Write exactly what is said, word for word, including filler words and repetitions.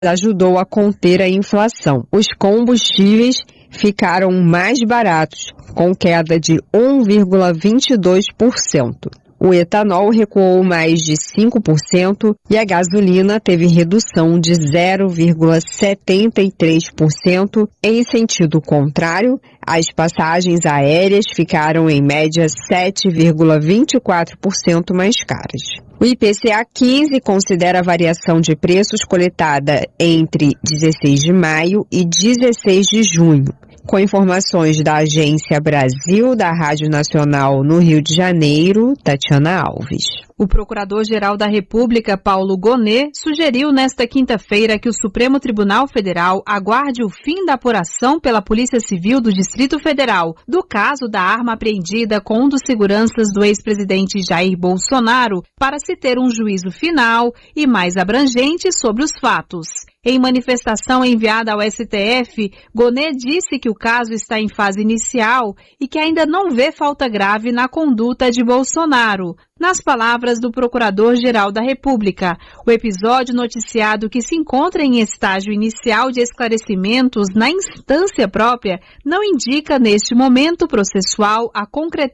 ajudou a conter a inflação. Os combustíveis ficaram mais baratos, com queda de um vírgula vinte e dois por cento. O etanol recuou mais de cinco por cento e a gasolina teve redução de zero vírgula setenta e três por cento. Em sentido contrário, as passagens aéreas ficaram em média sete vírgula vinte e quatro por cento mais caras. O I P C A quinze considera a variação de preços coletada entre dezesseis de maio e dezesseis de junho. Com informações da Agência Brasil da Rádio Nacional no Rio de Janeiro, Tatiana Alves. O Procurador-Geral da República, Paulo Gonet, sugeriu nesta quinta-feira que o Supremo Tribunal Federal aguarde o fim da apuração pela Polícia Civil do Distrito Federal do caso da arma apreendida com um dos seguranças do ex-presidente Jair Bolsonaro para se ter um juízo final e mais abrangente sobre os fatos. Em manifestação enviada ao S T F, Gonet disse que o caso está em fase inicial e que ainda não vê falta grave na conduta de Bolsonaro. Nas palavras do Procurador-Geral da República, o episódio noticiado que se encontra em estágio inicial de esclarecimentos na instância própria não indica neste momento processual a concretização